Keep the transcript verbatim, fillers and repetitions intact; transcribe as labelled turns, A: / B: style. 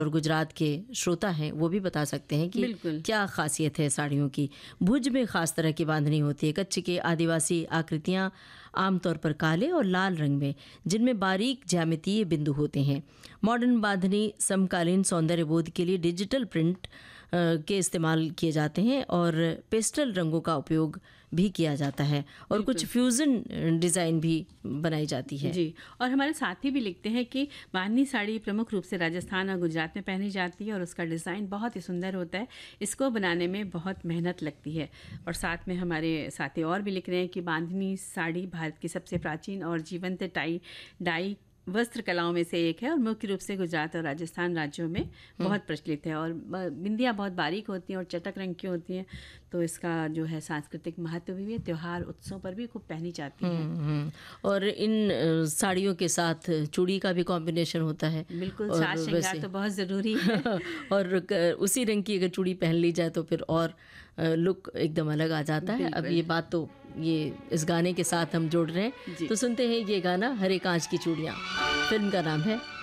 A: और गुजरात के श्रोता हैं वो भी बता सकते हैं कि
B: बिल्कुल।
A: क्या खासियत है साड़ियों की। भुज में ख़ास तरह की बांधनी होती है। कच्छ के आदिवासी आकृतियाँ आमतौर पर काले और लाल रंग में, जिनमें बारीक ज्यामितीय बिंदु होते हैं। मॉडर्न बांधनी समकालीन सौंदर्य बोध के लिए डिजिटल प्रिंट अ, के इस्तेमाल किए जाते हैं और पेस्टल रंगों का उपयोग भी किया जाता है और कुछ फ्यूज़न डिज़ाइन भी बनाई जाती है।
B: जी, और हमारे साथी भी लिखते हैं कि बांधनी साड़ी प्रमुख रूप से राजस्थान और गुजरात में पहनी जाती है और उसका डिज़ाइन बहुत ही सुंदर होता है। इसको बनाने में बहुत मेहनत लगती है। और साथ में हमारे साथी और भी लिख रहे हैं कि बांधनी साड़ी भारत की सबसे प्राचीन और जीवंत टाई डाई वस्त्र कलाओं में से एक है और मुख्य रूप से गुजरात और राजस्थान राज्यों में बहुत प्रचलित है। और ब- बिंदियाँ बहुत बारीक होती हैं और चटक रंग की होती हैं, तो इसका जो है सांस्कृतिक महत्व भी है। त्यौहार उत्सव पर भी खूब पहनी जाती है।
A: हम्म, हम्म। और इन अ, साड़ियों के साथ चूड़ी का भी कॉम्बिनेशन होता है।
B: बिल्कुल,
A: और
B: साज श्रृंगार
A: वैसे
B: तो बहुत ज़रूरी है।
A: और क- उसी रंग की अगर चूड़ी पहन ली जाए तो फिर और लुक एकदम अलग आ जाता है। अब
B: बिल्कुल।
A: ये बात तो ये इस गाने के साथ हम जोड़ रहे हैं,
B: जी।
A: तो सुनते हैं ये गाना हरे कांच की चूड़ियाँ। फिल्म का नाम है